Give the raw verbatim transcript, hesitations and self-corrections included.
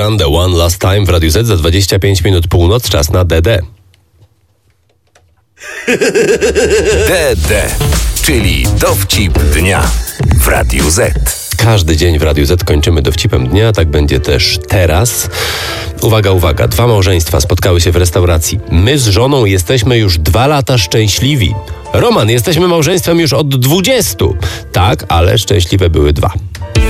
Sunday One Last Time w Radiu Z za dwadzieścia pięć minut północ, czas na D D. D D, czyli dowcip dnia w Radiu Z. Każdy dzień w Radiu Z kończymy dowcipem dnia, tak będzie też teraz. Uwaga, uwaga, dwa małżeństwa spotkały się w restauracji. My z żoną jesteśmy już dwa lata szczęśliwi. Roman, jesteśmy małżeństwem już od dwudziestu. Tak, ale szczęśliwe były dwa.